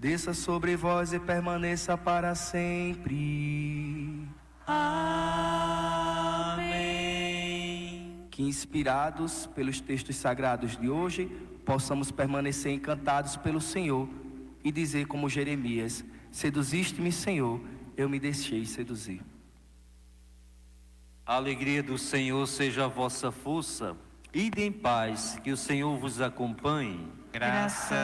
desça sobre vós e permaneça para sempre. Amém. Que, inspirados pelos textos sagrados de hoje, possamos permanecer encantados pelo Senhor e dizer como Jeremias: seduziste-me, Senhor, eu me deixei seduzir. A alegria do Senhor seja a vossa força. Ide em paz, que o Senhor vos acompanhe. Graças